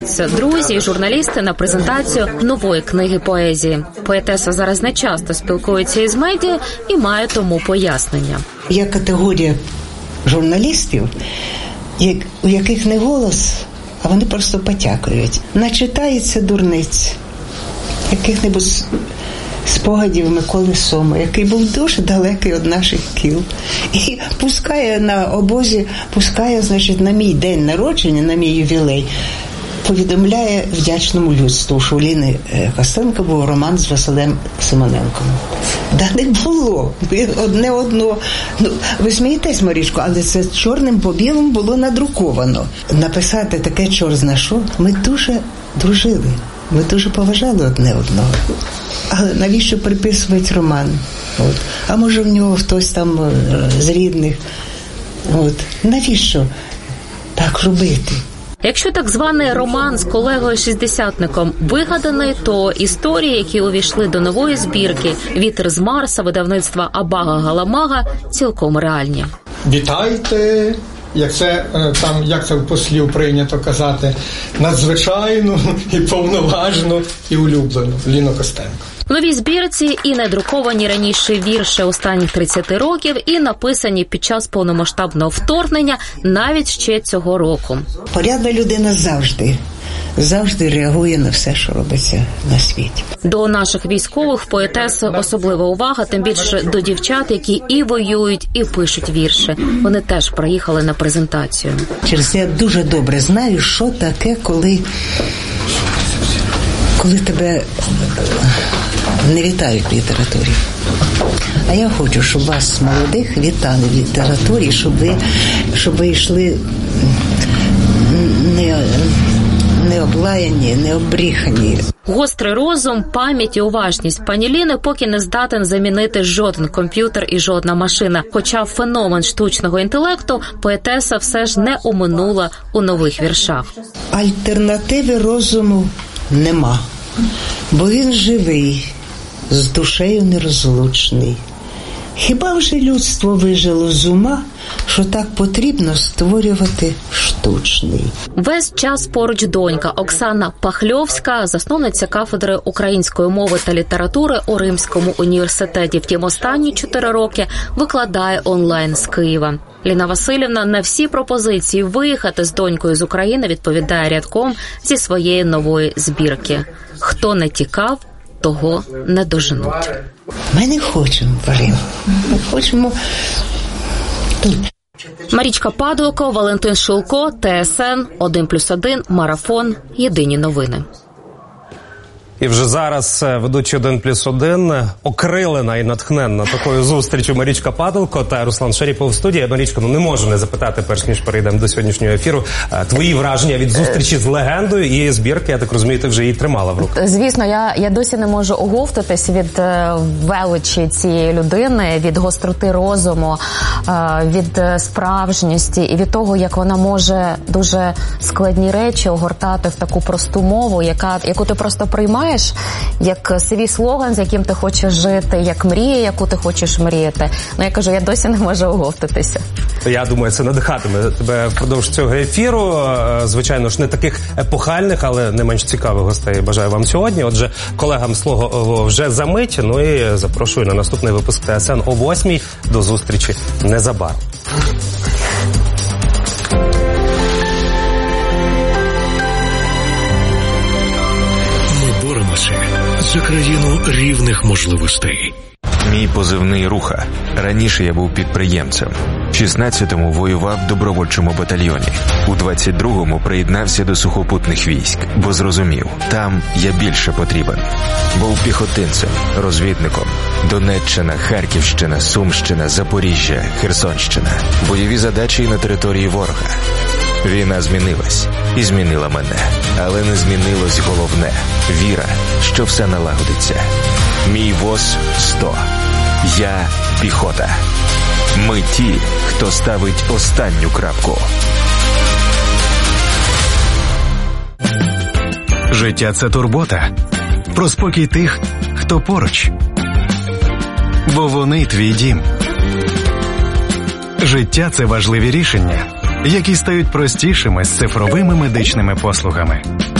Друзі і журналісти на презентацію нової книги поезії. Поетеса зараз не часто спілкується із медіа і має тому пояснення. Є категорія журналістів, у яких не голос, а вони просто потякають. Начитається дурниць яких-небудь спогадів Миколи Сома, який був дуже далекий від наших кіл. І пускає на обозі, значить, на мій день народження, на мій ювілей, повідомляє вдячному людству, що у Ліни Костенко був роман з Василем Симоненком. Да не було. Одне одно. Ви смієтесь, Марічко, але це чорним по білому було надруковано. Написати таке чорт-зна що, ми дуже дружили. Ми дуже поважали одне одного. Але навіщо приписувати роман? А може в нього хтось там з рідних? Навіщо так робити? Якщо так званий роман з колегою-шістдесятником вигаданий, то історії, які увійшли до нової збірки «Вітер з Марса» видавництва Абага-Галамага, цілком реальні. Вітайте, як це в послів прийнято казати, надзвичайну і повноважну і улюблену Ліну Костенко. В новій збірці і недруковані раніше вірші останніх 30 років, і написані під час повномасштабного вторгнення навіть ще цього року. Порядна людина завжди реагує на все, що робиться на світі. До наших військових поетеси особлива увага, тим більше до дівчат, які і воюють, і пишуть вірші. Вони теж приїхали на презентацію. Через це я дуже добре знаю, що таке, коли тебе не вітають в літературі. А я хочу, щоб вас, молодих, вітали в літературі, щоб ви йшли не облаяні, не обріхані. Гострий розум, пам'ять і уважність пані Ліни поки не здатен замінити жоден комп'ютер і жодна машина. Хоча феномен штучного інтелекту поетеса все ж не оминула у нових віршах. Альтернативи розуму нема, бо він живий, з душею нерозлучний. Хіба вже людство вижило з ума, що так потрібно створювати штучний? Весь час поруч донька Оксана Пахльовська, засновниця кафедри української мови та літератури у Римському університеті. Втім, останні 4 роки викладає онлайн з Києва. Ліна Василівна на всі пропозиції виїхати з донькою з України відповідає рядком зі своєї нової збірки. Хто не тікав, того не доженуть. Ми не хочемо, Валін. Ми хочемо тут. Марічка Падалко, Валентин Шилко, ТСН, 1+1, Марафон, Єдині новини. І вже зараз ведучі 1+1 окрилена і натхненна такою зустрічю Марічка Падалко та Руслан Шаріпов в студії. Марічко, не можу не запитати, перш ніж перейдемо до сьогоднішнього ефіру, твої враження від зустрічі з легендою і збірки, я так розумію, ти вже її тримала в руках. Звісно, я досі не можу оговтатись від величі цієї людини, від гостроти розуму, від справжності і від того, як вона може дуже складні речі огортати в таку просту мову, яку ти просто приймаєш як свій слоган, з яким ти хочеш жити, як мрія, яку ти хочеш мріяти. Я кажу, я досі не можу оговтатися. Я думаю, це надихатиме тебе впродовж цього ефіру. Звичайно ж, не таких епохальних, але не менш цікавих гостей бажаю вам сьогодні. Отже, колегам слово вже за мить. І запрошую на наступний випуск ТСН о 8:00. До зустрічі незабаром. За країну рівних можливостей. Мій позивний Руха. Раніше я був підприємцем. В 16-му воював в добровольчому батальйоні. У 22-му приєднався до сухопутних військ, бо зрозумів, там я більше потрібен. Був піхотинцем, розвідником. Донеччина, Харківщина, Сумщина, Запоріжжя, Херсонщина. Бойові задачі на території ворога. Війна змінилась і змінила мене. Але не змінилось головне – віра, що все налагодиться. Мій ВОЗ 100. Я піхота. Ми ті, хто ставить останню крапку. Життя – це турбота. Про спокій тих, хто поруч. Бо вони твій дім. Життя – це важливі рішення. які стають простішими з цифровими медичними послугами.